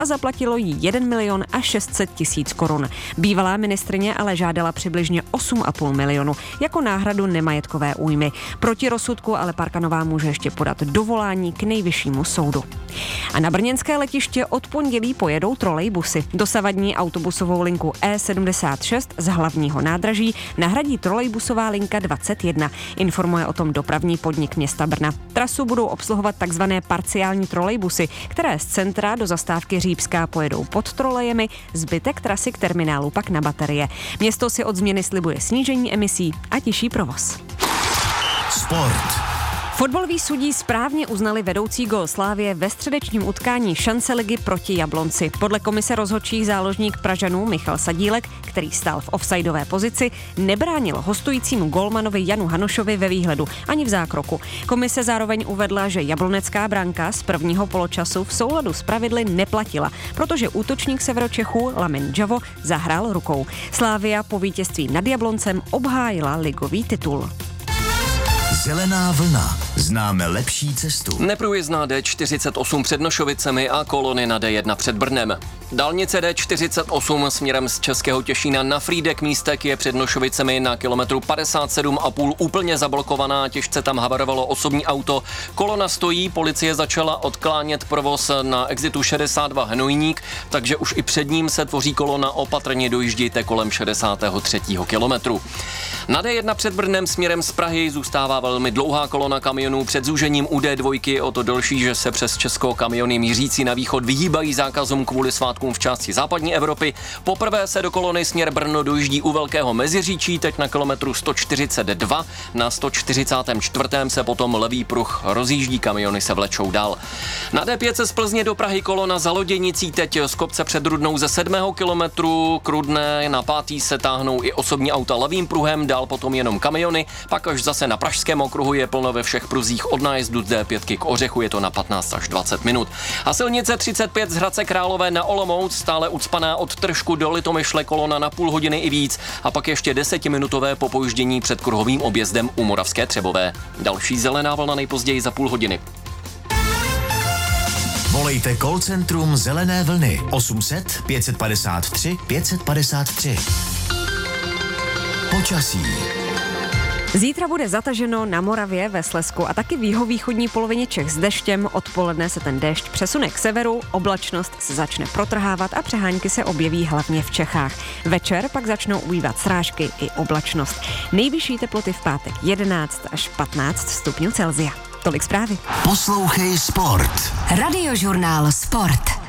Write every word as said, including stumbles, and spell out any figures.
a zaplatilo jí jeden milion a šest set tisíc korun. Bývalá ministryně ale žádala přibližně osm a půl milionu jako náhradu nemajetkové újmy. Proti rozsudku ale Parkanová může ještě podat dovolání k nejvyššímu soudu. A na brněnské letiště od pondělí pojedou trolejbusy. Dosavadní autobusovou linku E sedmdesát šest z hlavního nádraží nahradí trolejbusová linka dvacet jedna. Informuje o tom dopravní podnik města Brna. Trasu budou obsluhovat takzvané parciální trolejbusy, které z centra do zastávky Řípská pojedou pod trolejemi, zbytek trasy k terminálu pak na baterie. Město si od změny slibuje snížení emisí a těžší provoz. Sport. Fotbaloví sudí správně uznali vedoucí gól Slavie ve středečním utkání šance ligy proti Jablonci. Podle komise rozhodčích záložník Pražanů Michal Sadílek, který stál v offsideové pozici, nebránil hostujícímu gólmanovi Janu Hanošovi ve výhledu ani v zákroku. Komise zároveň uvedla, že jablonecká branka z prvního poločasu v souladu s pravidly neplatila, protože útočník Severočechů Lamin Javo zahrál rukou. Slavia po vítězství nad Jabloncem obhájila ligový titul. Zelená vlna. Známe lepší cestu. Neprůjezdná D čtyřicet osm před Nošovicemi a kolony na D jedna před Brnem. Dálnice D čtyřicet osm směrem z Českého Těšína na Frýdek místek je před Nošovicemi na kilometru padesát sedm a půl úplně zablokovaná, těžce tam havarovalo osobní auto. Kolona stojí, policie začala odklánět provoz na exitu šedesát dva Hnojník, takže už i před ním se tvoří kolona, opatrně dojíždějte kolem šedesátého třetího kilometru. Na D jedna před Brnem směrem z Prahy zůstává velmi dlouhá kolona kamionů před zúžením u D dva, o to delší, že se přes Česko kamiony mířící na východ vyhýbají zákazům kvůli svátkům v části západní Evropy. Poprvé se do kolony směr Brno dojíždí u Velkého Meziříčí, teď na kilometru sto čtyřicet dva, na sto čtyřicátém čtvrtém se potom levý pruh rozjíždí, kamiony se vlečou dál. Na D pět se z Plzně do Prahy kolona za Loděnicí, teď z kopce před Rudnou ze sedmého kilometru k Rudné, na pátý se táhnou i osobní auta levým pruhem, dál potom jenom kamiony, pak až zase na Pražském okruhu je plno ve všech pruzích od nájezdu z D pět k Ořechu, je to na patnáct až dvacet minut. A silnice třicet pět z Hradce Králové na Olomouc, stále ucpaná od Tržku do Litomyšle, kolona na půl hodiny i víc a pak ještě desetiminutové popoždění před kruhovým objezdem u Moravské Třebové. Další zelená vlna nejpozději za půl hodiny. Volejte call centrum Zelené vlny osm set pět padesát tři pět padesát tři. Počasí. Zítra bude zataženo na Moravě, ve Slezsku a taky v jihovýchodní polovině Čech s deštěm. Odpoledne se ten déšť přesune k severu, oblačnost se začne protrhávat a přehánky se objeví hlavně v Čechách. Večer pak začnou ubývat srážky i oblačnost. Nejvyšší teploty v pátek jedenáct až patnáct stupňů Celsia. Tolik zprávy. Poslouchej Sport. Radiožurnál Sport.